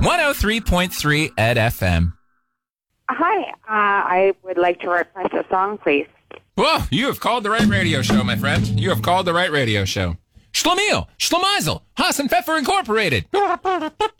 103.3 Ed FM. Hi, I would like to request a song, please. Whoa, you have called the right radio show, my friend. You have called the right radio show. Schlemiel, Schlemazel, Haas and Pfeffer Incorporated.